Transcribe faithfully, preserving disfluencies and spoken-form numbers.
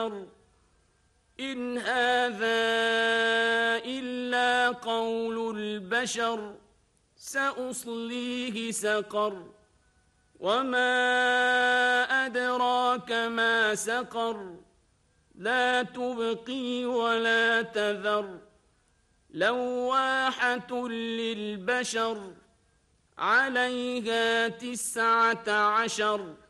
البشر إن هذا إلا قول البشر سأصليه سقر وما أدراك ما سقر لا تبقي ولا تذر لواحة للبشر عليها تسعة عشر